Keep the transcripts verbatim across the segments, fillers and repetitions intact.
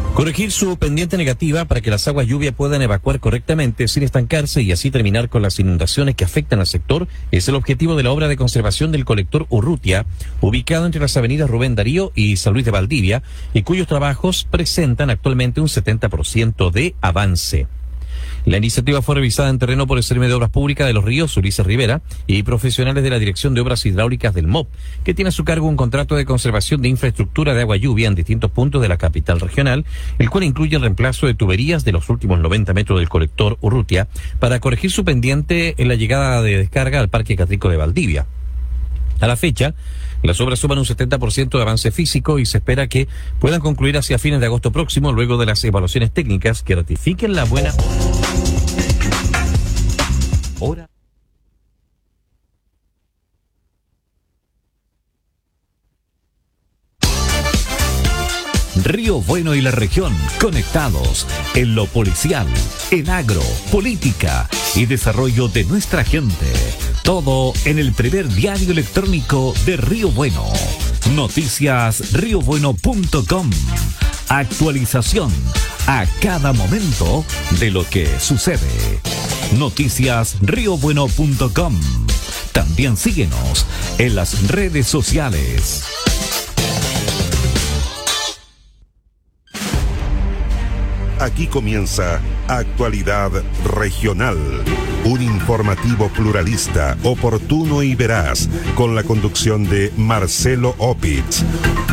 Corregir su pendiente negativa para que las aguas lluvia puedan evacuar correctamente sin estancarse y así terminar con las inundaciones que afectan al sector es el objetivo de la obra de conservación del colector Urrutia, ubicado entre las avenidas Rubén Darío y San Luis de Valdivia, y cuyos trabajos presentan actualmente un setenta por ciento de avance. La iniciativa fue revisada en terreno por el Servicio de Obras Públicas de los Ríos, Ulises Rivera, y profesionales de la Dirección de Obras Hidráulicas del M O P, que tiene a su cargo un contrato de conservación de infraestructura de agua lluvia en distintos puntos de la capital regional, el cual incluye el reemplazo de tuberías de los últimos noventa metros del colector Urrutia para corregir su pendiente en la llegada de descarga al Parque Catrico de Valdivia. A la fecha, las obras suman un setenta por ciento de avance físico y se espera que puedan concluir hacia fines de agosto próximo, luego de las evaluaciones técnicas que ratifiquen la buena hora. Río Bueno y la región, conectados en lo policial, en agro, política y desarrollo de nuestra gente. Todo en el primer diario electrónico de Río Bueno. Noticias río bueno punto com. Actualización a cada momento de lo que sucede. Noticias río bueno punto com. También síguenos en las redes sociales. Aquí comienza Actualidad Regional, un informativo pluralista, oportuno y veraz, con la conducción de Marcelo Opitz.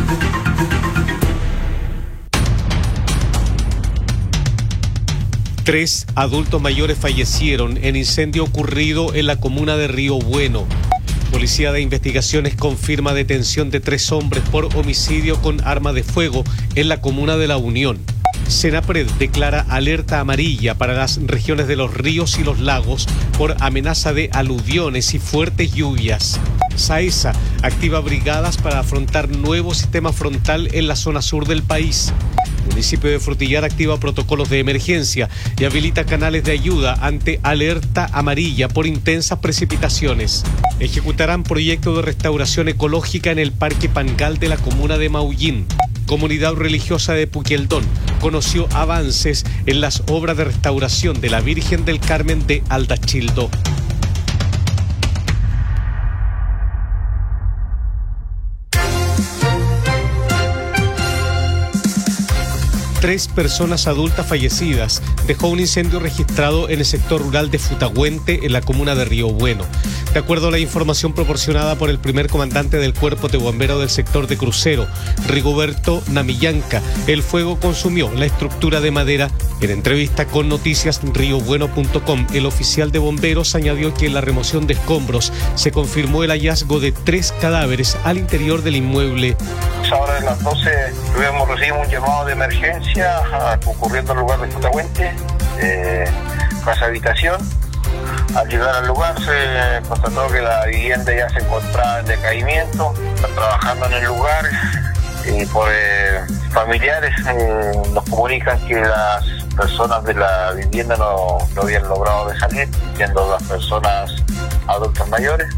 Tres adultos mayores fallecieron en incendio ocurrido en la comuna de Río Bueno. Policía de Investigaciones confirma detención de tres hombres por homicidio con arma de fuego en la comuna de La Unión. Senapred declara alerta amarilla para las regiones de los ríos y los lagos por amenaza de aluviones y fuertes lluvias. SAESA activa brigadas para afrontar nuevo sistema frontal en la zona sur del país. Municipio de Frutillar activa protocolos de emergencia y habilita canales de ayuda ante alerta amarilla por intensas precipitaciones. Ejecutarán proyecto de restauración ecológica en el Parque Pangal de la comuna de Maullín. Comunidad religiosa de Puqueldón conoció avances en las obras de restauración de la Virgen del Carmen de Aldachildo. Tres personas adultas fallecidas dejó un incendio registrado en el sector rural de Futagüente, en la comuna de Río Bueno. De acuerdo a la información proporcionada por el primer comandante del Cuerpo de Bomberos del sector de Crucero, Rigoberto Namillanca, el fuego consumió la estructura de madera. En entrevista con noticias río bueno punto com, el oficial de bomberos añadió que en la remoción de escombros se confirmó el hallazgo de tres cadáveres al interior del inmueble. Ahora de las doce tuvimos, recibimos un llamado de emergencia a, concurriendo al lugar de Futagüente, eh, casa habitación. Al llegar al lugar se constató que la vivienda ya se encontraba en decaimiento, está trabajando en el lugar y por eh, familiares eh, nos comunican que las personas de la vivienda no, no habían logrado de salir, siendo las personas adultas mayores.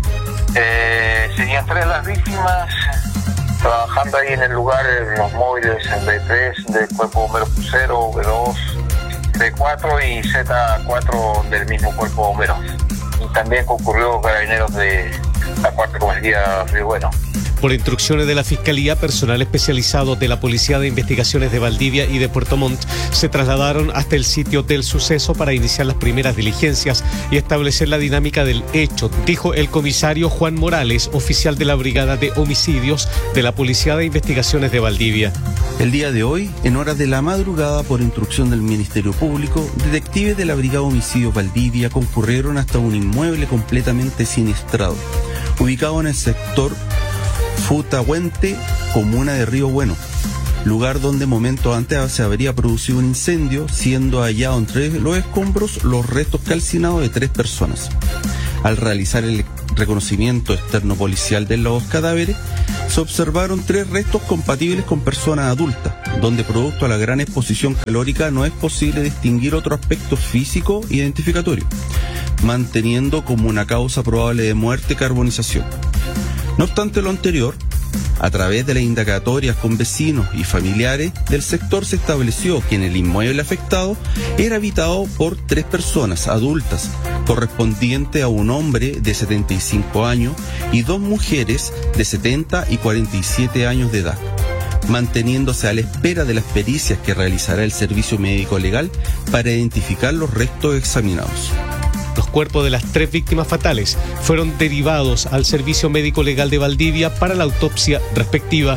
Eh, serían tres las víctimas trabajando ahí en el lugar, en los móviles B tres del Cuerpo Bombero Crucero, B dos, B cuatro y Z cuatro del mismo Cuerpo Bombero. Y también concurrió carabineros de la cuarta comisaría Río Bueno. Por instrucciones de la Fiscalía, personal especializado de la Policía de Investigaciones de Valdivia y de Puerto Montt se trasladaron hasta el sitio del suceso para iniciar las primeras diligencias y establecer la dinámica del hecho, dijo el comisario Juan Morales, oficial de la Brigada de Homicidios de la Policía de Investigaciones de Valdivia. El día de hoy, en horas de la madrugada, por instrucción del Ministerio Público, detectives de la Brigada Homicidios Valdivia concurrieron hasta un inmueble completamente siniestrado, ubicado en el sector Futagüente, comuna de Río Bueno, lugar donde momentos antes se habría producido un incendio, siendo hallado entre los escombros los restos calcinados de tres personas. Al realizar el reconocimiento externo policial de los cadáveres, se observaron tres restos compatibles con personas adultas, donde producto a la gran exposición calórica no es posible distinguir otro aspecto físico identificatorio, manteniendo como una causa probable de muerte carbonización. No obstante lo anterior, A través de las indagatorias con vecinos y familiares del sector se estableció que en el inmueble afectado era habitado por tres personas adultas, correspondiente a un hombre de setenta y cinco años y dos mujeres de setenta y cuarenta y siete años de edad, manteniéndose a la espera de las pericias que realizará el Servicio Médico Legal para identificar los restos examinados. Los cuerpos de las tres víctimas fatales fueron derivados al Servicio Médico Legal de Valdivia para la autopsia respectiva.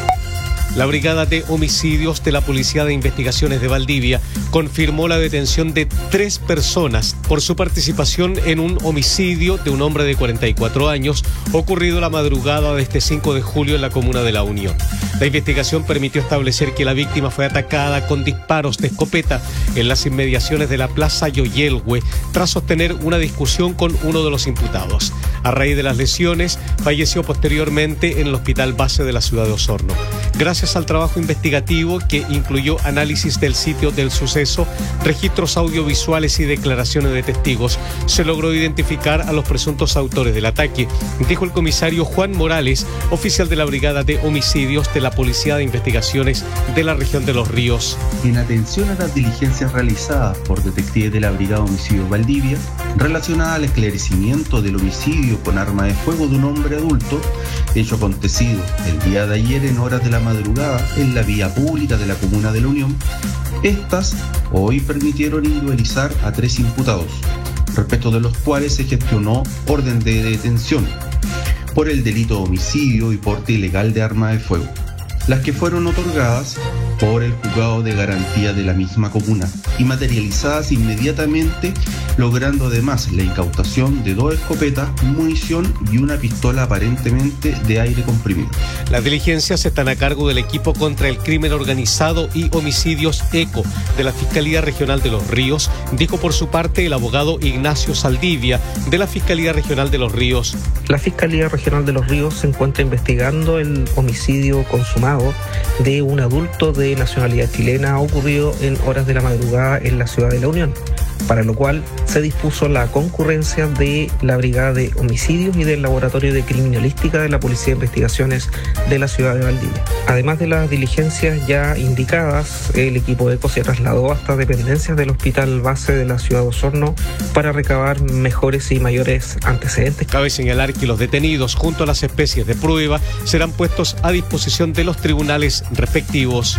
La Brigada de Homicidios de la Policía de Investigaciones de Valdivia confirmó la detención de tres personas por su participación en un homicidio de un hombre de cuarenta y cuatro años ocurrido la madrugada de este cinco de julio en la comuna de La Unión. La investigación permitió establecer que la víctima fue atacada con disparos de escopeta en las inmediaciones de la Plaza Yoyelhue tras sostener una discusión con uno de los imputados. A raíz de las lesiones, falleció posteriormente en el Hospital Base de la ciudad de Osorno. Gracias al trabajo investigativo que incluyó análisis del sitio del suceso, registros audiovisuales y declaraciones de testigos, se logró identificar a los presuntos autores del ataque, dijo el comisario Juan Morales, oficial de la Brigada de Homicidios de la Policía de Investigaciones de la región de Los Ríos. En atención a las diligencias realizadas por detectives de la Brigada de Homicidios Valdivia, relacionada al esclarecimiento del homicidio con arma de fuego de un hombre adulto, hecho acontecido el día de ayer en horas de la madrugada en la vía pública de la comuna de La Unión, estas hoy permitieron individualizar a tres imputados, respecto de los cuales se gestionó orden de detención por el delito de homicidio y porte ilegal de arma de fuego, las que fueron otorgadas por el juzgado de garantía de la misma comuna y materializadas inmediatamente, logrando además la incautación de dos escopetas, munición y una pistola aparentemente de aire comprimido. Las diligencias están a cargo del equipo contra el crimen organizado y homicidios ECO de la Fiscalía Regional de Los Ríos, dijo por su parte el abogado Ignacio Saldivia de la Fiscalía Regional de Los Ríos. La Fiscalía Regional de Los Ríos se encuentra investigando el homicidio consumado de un adulto de nacionalidad chilena ocurrido en horas de la madrugada en la ciudad de La Unión, para lo cual se dispuso la concurrencia de la Brigada de Homicidios y del Laboratorio de Criminalística de la Policía de Investigaciones de la ciudad de Valdivia. Además de las diligencias ya indicadas, el equipo ECO se trasladó hasta dependencias del Hospital Base de la ciudad de Osorno para recabar mejores y mayores antecedentes. Cabe señalar que los detenidos, junto a las especies de prueba, serán puestos a disposición de los tribunales respectivos.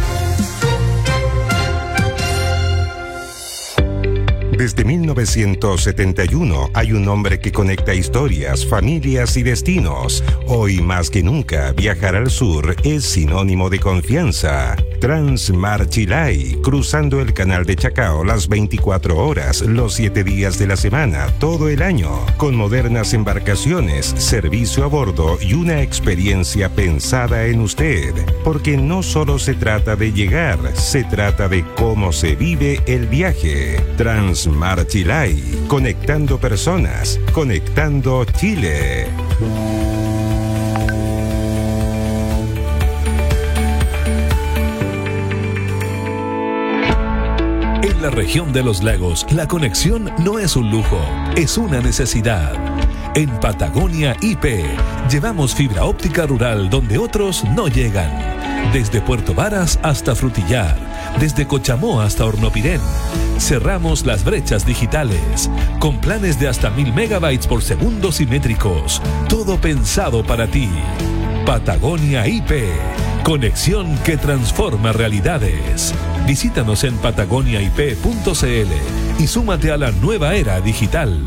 Desde mil novecientos setenta y uno hay un hombre que conecta historias, familias y destinos. Hoy más que nunca, viajar al sur es sinónimo de confianza. Transmarchilay, cruzando el canal de Chacao las veinticuatro horas, los siete días de la semana, todo el año, con modernas embarcaciones, servicio a bordo y una experiencia pensada en usted. Porque no solo se trata de llegar, se trata de cómo se vive el viaje. Transmarchilay, conectando personas, conectando Chile. En la región de los lagos, la conexión no es un lujo, es una necesidad. En Patagonia I P, llevamos fibra óptica rural donde otros no llegan. Desde Puerto Varas hasta Frutillar, desde Cochamó hasta Hornopirén. Cerramos las brechas digitales, con planes de hasta mil megabytes por segundo simétricos. Todo pensado para ti. Patagonia I P, conexión que transforma realidades. Visítanos en patagonia i p punto c l y súmate a la nueva era digital.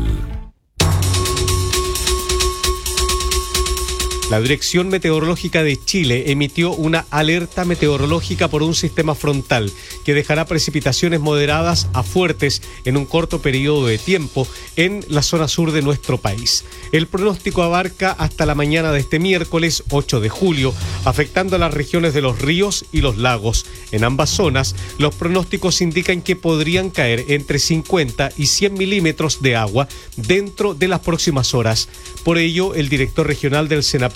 La Dirección Meteorológica de Chile emitió una alerta meteorológica por un sistema frontal que dejará precipitaciones moderadas a fuertes en un corto periodo de tiempo en la zona sur de nuestro país. El pronóstico abarca hasta la mañana de este miércoles ocho de julio, afectando a las regiones de los ríos y los lagos. En ambas zonas, los pronósticos indican que podrían caer entre cincuenta y cien milímetros de agua dentro de las próximas horas. Por ello, el director regional del SENAPRED,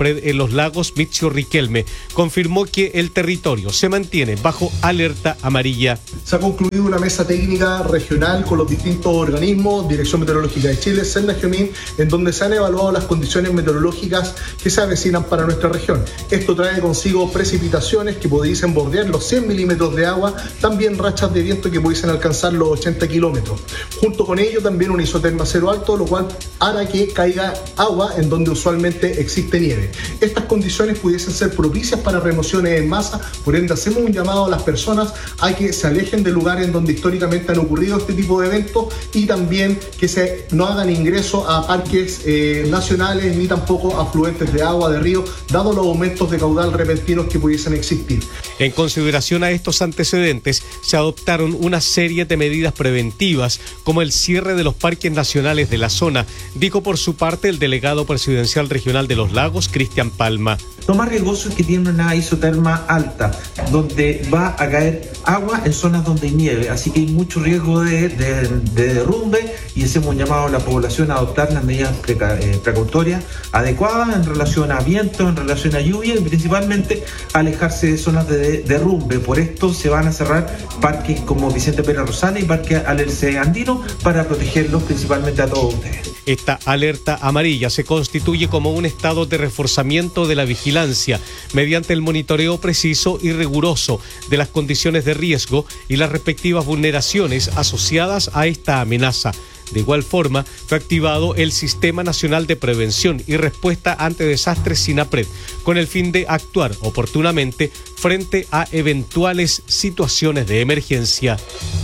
SINAPRED en Los Lagos, Mitzio Riquelme, confirmó que el territorio se mantiene bajo alerta amarilla. Se ha concluido una mesa técnica regional con los distintos organismos, Dirección Meteorológica de Chile, Sendagiomín, en donde se han evaluado las condiciones meteorológicas que se avecinan para nuestra región. Esto trae consigo precipitaciones que pudiesen bordear los cien milímetros de agua, también rachas de viento que pudiesen alcanzar los ochenta kilómetros. Junto con ello también un isoterma cero alto, lo cual hará que caiga agua en donde usualmente existe nieve. Estas condiciones pudiesen ser propicias para remociones en masa, por ende hacemos un llamado a las personas a que se alejen de lugares en donde históricamente han ocurrido este tipo de eventos y también que se no hagan ingreso a parques eh, nacionales ni tampoco afluentes de agua de río, dado los aumentos de caudal repentinos que pudiesen existir. En consideración a estos antecedentes, se adoptaron una serie de medidas preventivas, como el cierre de los parques nacionales de la zona, dijo por su parte el delegado presidencial regional de Los Lagos, Cristian Palma. Lo más riesgoso es que tiene una isoterma alta, donde va a caer agua en zonas donde hay nieve, así que hay mucho riesgo de, de, de derrumbe y hacemos un llamado a la población a adoptar las medidas preca, eh, precautorias adecuadas en relación a viento, en relación a lluvia y principalmente alejarse de zonas de, de derrumbe. Por esto se van a cerrar parques como Vicente Pérez Rosales y Parque Alerce Andino para protegerlos principalmente a todos ustedes. Esta alerta amarilla se constituye como un estado de reforzamiento de la vigilancia mediante el monitoreo preciso y riguroso de las condiciones de riesgo y las respectivas vulneraciones asociadas a esta amenaza. De igual forma, fue activado el Sistema Nacional de Prevención y Respuesta ante Desastres SINAPRED, con el fin de actuar oportunamente frente a eventuales situaciones de emergencia.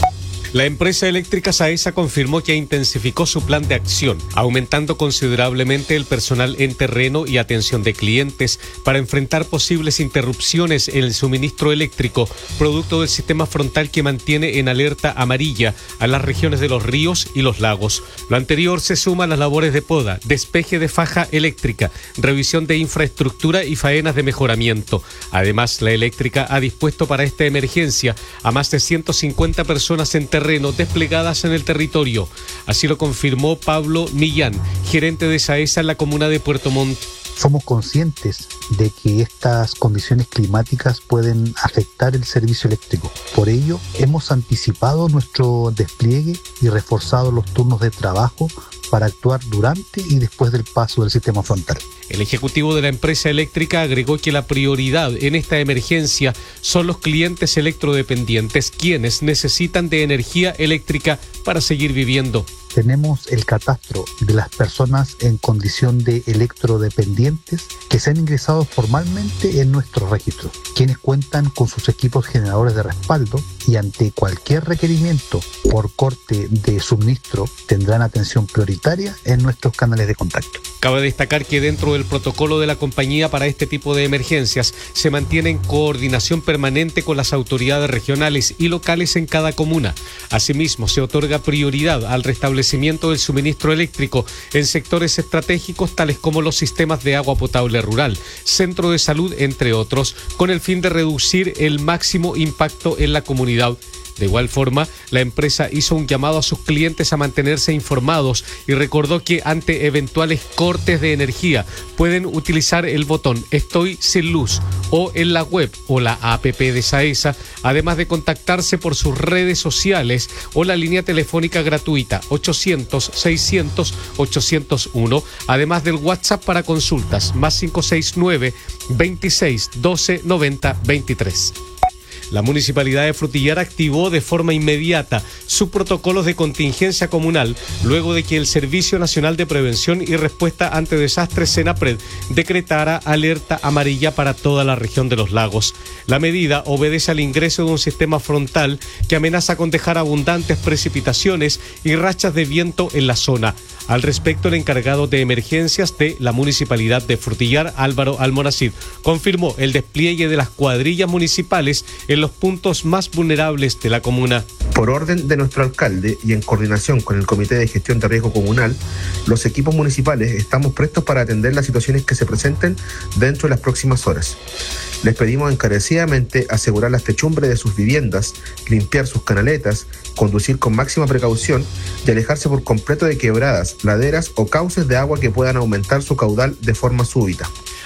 La empresa eléctrica SAESA confirmó que intensificó su plan de acción, aumentando considerablemente el personal en terreno y atención de clientes para enfrentar posibles interrupciones en el suministro eléctrico, producto del sistema frontal que mantiene en alerta amarilla a las regiones de los ríos y los lagos. Lo anterior se suma a las labores de poda, despeje de faja eléctrica, revisión de infraestructura y faenas de mejoramiento. Además, la eléctrica ha dispuesto para esta emergencia a más de ciento cincuenta personas en terreno terreno desplegadas en el territorio. Así lo confirmó Pablo Millán, gerente de SAESA en la comuna de Puerto Montt. Somos conscientes de que estas condiciones climáticas pueden afectar el servicio eléctrico. Por ello, hemos anticipado nuestro despliegue y reforzado los turnos de trabajo para actuar durante y después del paso del sistema frontal. El ejecutivo de la empresa eléctrica agregó que la prioridad en esta emergencia son los clientes electrodependientes, quienes necesitan de energía eléctrica para seguir viviendo. Tenemos el catastro de las personas en condición de electrodependientes que se han ingresado formalmente en nuestros registros, quienes cuentan con sus equipos generadores de respaldo y ante cualquier requerimiento por corte de suministro tendrán atención prioritaria en nuestros canales de contacto. Cabe destacar que dentro del protocolo de la compañía para este tipo de emergencias se mantiene en coordinación permanente con las autoridades regionales y locales en cada comuna. Asimismo, se otorga prioridad al restablecimiento del suministro eléctrico en sectores estratégicos tales como los sistemas de agua potable rural, centro de salud, entre otros, con el fin de reducir el máximo impacto en la comunidad. De igual forma, la empresa hizo un llamado a sus clientes a mantenerse informados y recordó que ante eventuales cortes de energía pueden utilizar el botón Estoy sin luz o en la web o la app de SAESA, además de contactarse por sus redes sociales o la línea telefónica gratuita ochocientos, seiscientos, ochocientos uno, además del WhatsApp para consultas más cinco seis nueve, veintiséis, doce, noventa, veintitrés. La Municipalidad de Frutillar activó de forma inmediata sus protocolos de contingencia comunal luego de que el Servicio Nacional de Prevención y Respuesta ante Desastres SENAPRED decretara alerta amarilla para toda la región de los lagos. La medida obedece al ingreso de un sistema frontal que amenaza con dejar abundantes precipitaciones y rachas de viento en la zona. Al respecto, el encargado de emergencias de la Municipalidad de Frutillar, Álvaro Almonacid, confirmó el despliegue de las cuadrillas municipales en los puntos más vulnerables de la comuna. Por orden de nuestro alcalde y en coordinación con el Comité de Gestión de Riesgo Comunal, los equipos municipales estamos prestos para atender las situaciones que se presenten dentro de las próximas horas. Les pedimos encarecidamente asegurar las techumbres de sus viviendas, limpiar sus canaletas, conducir con máxima precaución y alejarse por completo de quebradas, laderas o cauces de agua que puedan aumentar su caudal de forma súbita.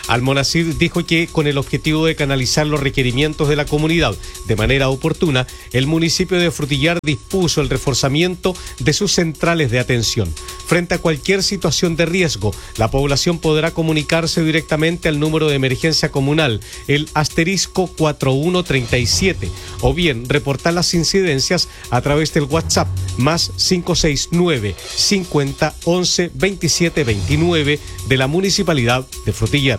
Almonacid dijo que con el objetivo de canalizar los requerimientos de la comunidad de manera oportuna, el municipio de Frutillar dispuso el reforzamiento de sus centrales de atención. Frente a cualquier situación de riesgo, la población podrá comunicarse directamente al número de emergencia comunal, el asterisco cuatro uno tres siete, o bien reportar las incidencias a través del WhatsApp más cinco seis nueve, cincuenta, once, veintisiete, veintinueve de la Municipalidad de Frutillar.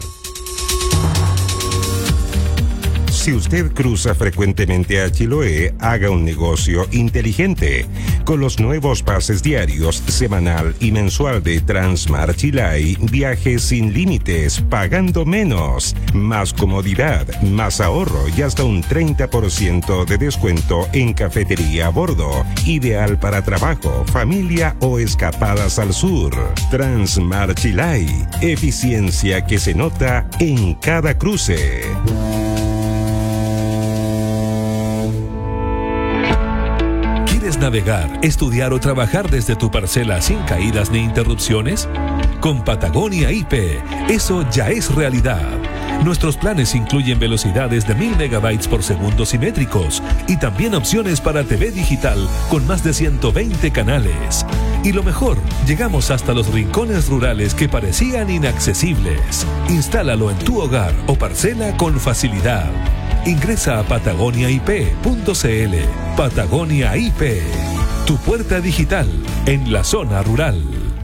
Si usted cruza frecuentemente a Chiloé, haga un negocio inteligente. Con los nuevos pases diarios, semanal y mensual de Transmar Chilay, viaje sin límites, pagando menos. Más comodidad, más ahorro y hasta un treinta por ciento de descuento en cafetería a bordo. Ideal para trabajo, familia o escapadas al sur. Transmar Chilay, eficiencia que se nota en cada cruce. ¿Quieres navegar, estudiar o trabajar desde tu parcela sin caídas ni interrupciones? Con Patagonia I P, eso ya es realidad. Nuestros planes incluyen velocidades de mil megabytes por segundo simétricos y también opciones para T V digital con más de ciento veinte canales. Y lo mejor, llegamos hasta los rincones rurales que parecían inaccesibles. Instálalo en tu hogar o parcela con facilidad. Ingresa a patagonia i p punto c l. Patagonia I P, tu puerta digital en la zona rural.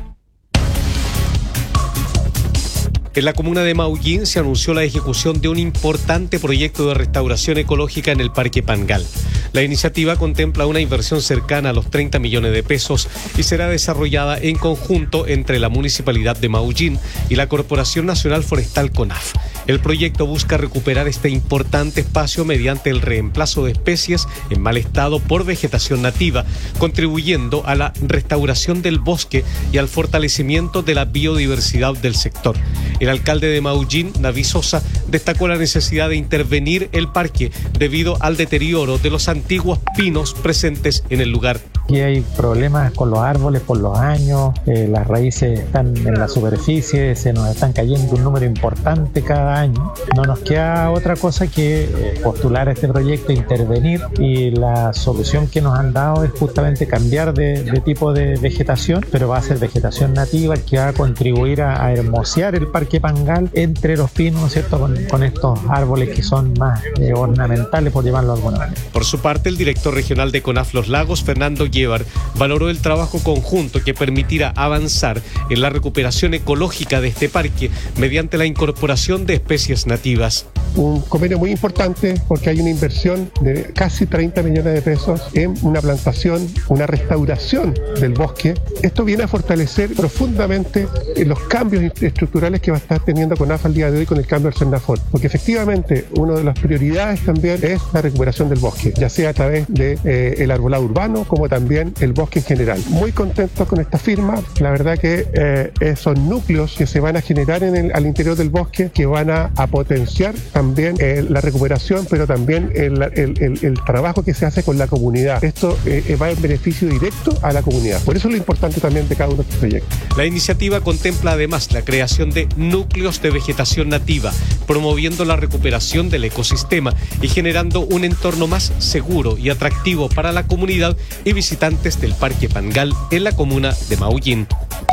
En la comuna de Maullín se anunció la ejecución de un importante proyecto de restauración ecológica en el Parque Pangal. La iniciativa contempla una inversión cercana a los treinta millones de pesos y será desarrollada en conjunto entre la Municipalidad de Maullín y la Corporación Nacional Forestal CONAF. El proyecto busca recuperar este importante espacio mediante el reemplazo de especies en mal estado por vegetación nativa, contribuyendo a la restauración del bosque y al fortalecimiento de la biodiversidad del sector. El alcalde de Maullín, David Sosa, destacó la necesidad de intervenir el parque debido al deterioro de los antiguos pinos presentes en el lugar. Aquí hay problemas con los árboles por los años, eh, las raíces están en la superficie, se nos están cayendo un número importante cada año. No nos queda otra cosa que eh, postular a este proyecto, intervenir, y la solución que nos han dado es justamente cambiar de, de tipo de vegetación, pero va a ser vegetación nativa que va a contribuir a, a hermosear el Parque Pangal entre los pinos, ¿cierto? Con, con estos árboles que son más eh, ornamentales, por llamarlo de alguna manera. Por su parte, el director regional de CONAF Los Lagos, Fernando Guevar, valoró el trabajo conjunto que permitirá avanzar en la recuperación ecológica de este parque mediante la incorporación de especies nativas. Un convenio muy importante porque hay una inversión de casi treinta millones de pesos en una plantación, una restauración del bosque. Esto viene a fortalecer profundamente los cambios estructurales que va a estar teniendo CONAF al día de hoy con el cambio del Senafol, porque efectivamente una de las prioridades también es la recuperación del bosque, ya sea a través de eh, el arbolado urbano como también el bosque en general. Muy contentos con esta firma, la verdad que eh, esos núcleos que se van a generar en el, al interior del bosque, que van a, a potenciar también eh, la recuperación, pero también el, el, el, el trabajo que se hace con la comunidad. Esto eh, va en beneficio directo a la comunidad. Por eso es lo importante también de cada uno de estos proyectos. La iniciativa contempla además la creación de núcleos de vegetación nativa, promoviendo la recuperación del ecosistema y generando un entorno más seguro y atractivo para la comunidad y visitantes del Parque Pangal en la comuna de Maullín.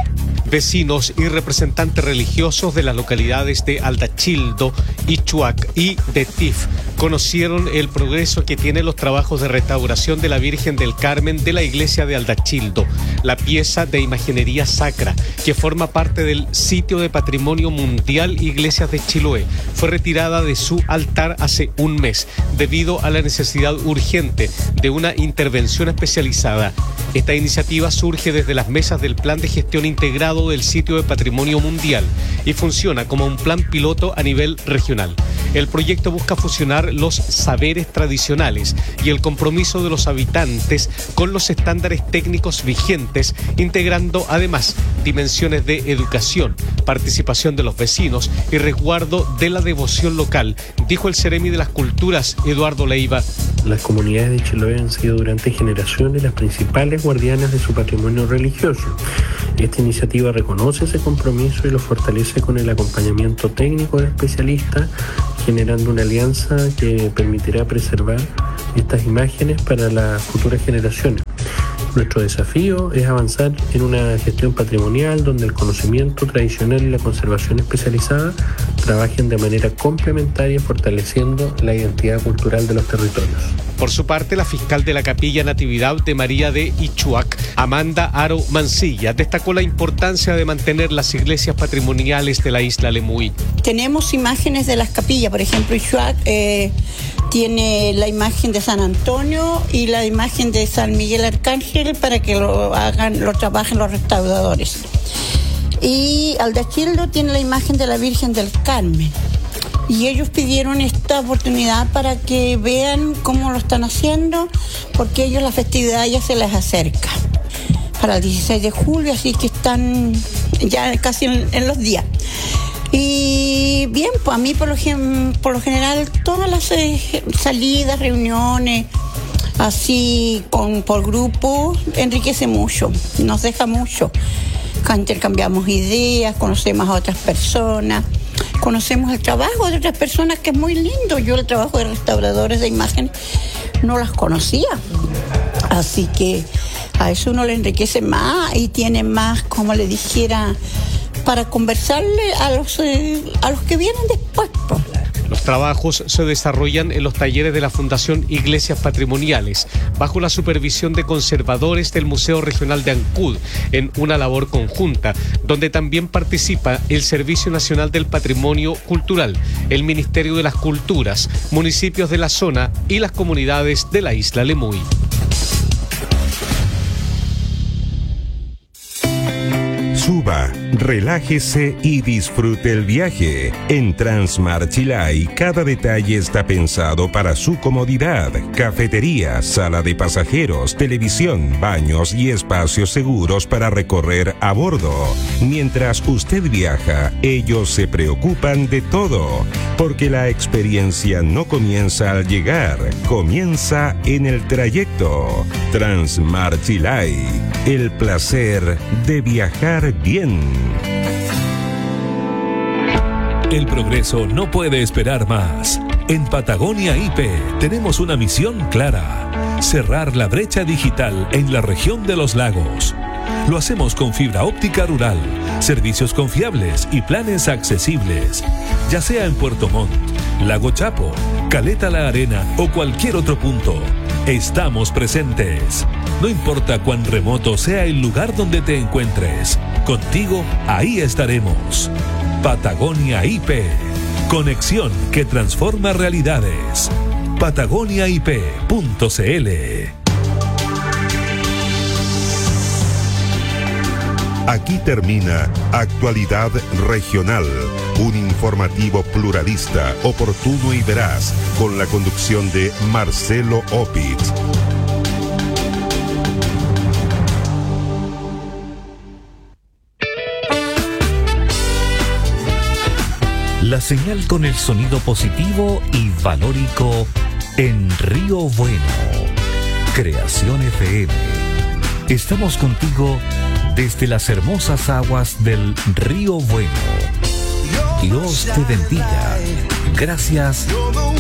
Vecinos y representantes religiosos de las localidades de Aldachildo, Ichuac y de Tif conocieron el progreso que tienen los trabajos de restauración de la Virgen del Carmen de la iglesia de Aldachildo, la pieza de imaginería sacra que forma parte del sitio de Patrimonio Mundial Iglesias de Chiloé. Fue retirada de su altar hace un mes debido a la necesidad urgente de una intervención especializada. Esta iniciativa surge desde las mesas del Plan de Gestión Integrado del Sitio de Patrimonio Mundial y funciona como un plan piloto a nivel regional. El proyecto busca fusionar los saberes tradicionales y el compromiso de los habitantes con los estándares técnicos vigentes, integrando además dimensiones de educación, participación de los vecinos y resguardo de la devoción local, dijo el Ceremi de las Culturas, Eduardo Leiva. Las comunidades de Chiloé han sido durante generaciones las principales guardianas de su patrimonio religioso. Esta iniciativa reconoce ese compromiso y lo fortalece con el acompañamiento técnico de especialistas, generando una alianza que permitirá preservar estas imágenes para las futuras generaciones. Nuestro desafío es avanzar en una gestión patrimonial donde el conocimiento tradicional y la conservación especializada trabajen de manera complementaria, fortaleciendo la identidad cultural de los territorios. Por su parte, la fiscal de la Capilla Natividad de María de Ichuac, Amanda Aro Mancilla, destacó la importancia de mantener las iglesias patrimoniales de la isla Lemuí. Tenemos imágenes de las capillas, por ejemplo, Ichuac eh, tiene la imagen de San Antonio y la imagen de San Miguel Arcángel para que lo hagan, lo trabajen los restauradores. Y Aldachildo tiene la imagen de la Virgen del Carmen. Y ellos pidieron esta oportunidad para que vean cómo lo están haciendo, porque ellos la festividad ya se les acerca para el dieciséis de julio, así que están ya casi en, en los días. Y bien, pues a mí por lo, por lo general todas las eh, salidas, reuniones, así con, por grupo, enriquece mucho, nos deja mucho. Intercambiamos ideas, conocemos a otras personas, conocemos el trabajo de otras personas, que es muy lindo. Yo el trabajo de restauradores de imágenes no las conocía, así que a eso uno le enriquece más y tiene más, como le dijera, para conversarle a los, eh, a los que vienen después. Pues. Los trabajos se desarrollan en los talleres de la Fundación Iglesias Patrimoniales, bajo la supervisión de conservadores del Museo Regional de Ancud, en una labor conjunta, donde también participa el Servicio Nacional del Patrimonio Cultural, el Ministerio de las Culturas, municipios de la zona y las comunidades de la isla Lemuí. Suba, relájese y disfrute el viaje. En Transmar Chilay, cada detalle está pensado para su comodidad. Cafetería, sala de pasajeros, televisión, baños y espacios seguros para recorrer a bordo. Mientras usted viaja, ellos se preocupan de todo, porque la experiencia no comienza al llegar, comienza en el trayecto. Transmar Chilay, el placer de viajar bien. El progreso no puede esperar más. En Patagonia I P tenemos una misión clara: cerrar la brecha digital en la región de los lagos. Lo hacemos con fibra óptica rural, servicios confiables y planes accesibles. Ya sea en Puerto Montt, Lago Chapo, Caleta La Arena o cualquier otro punto, estamos presentes. No importa cuán remoto sea el lugar donde te encuentres, contigo ahí estaremos. Patagonia I P, conexión que transforma realidades. patagonia i p punto c l. Aquí termina Actualidad Regional, un informativo pluralista, oportuno y veraz, con la conducción de Marcelo Opitz. La señal con el sonido positivo y valórico en Río Bueno. Creación F M. Estamos contigo desde las hermosas aguas del Río Bueno. Dios te bendiga. Gracias